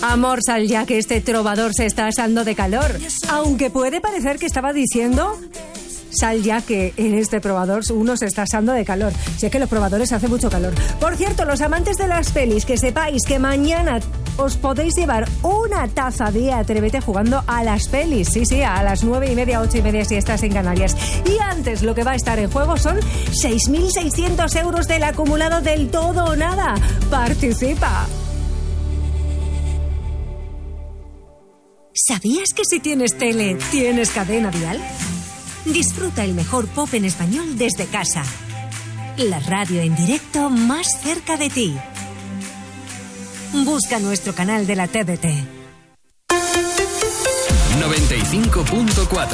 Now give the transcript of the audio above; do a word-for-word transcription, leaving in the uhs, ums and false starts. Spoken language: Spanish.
Amor, sal ya que este trovador se está asando de calor. Aunque puede parecer que estaba diciendo... Sal ya que en este probador uno se está asando de calor. Sé que los probadores hace mucho calor. Por cierto, los amantes de las pelis, que sepáis que mañana os podéis llevar una taza de Atrévete jugando a las pelis. Sí, sí, a las nueve y media, ocho y media si estás en Canarias. Y antes lo que va a estar en juego son seis mil seiscientos euros del acumulado del todo o nada. ¡Participa! ¿Sabías que si tienes tele, tienes Cadena Dial? Disfruta el mejor pop en español desde casa. La radio en directo más cerca de ti. Busca nuestro canal de la T D T. noventa y cinco punto cuatro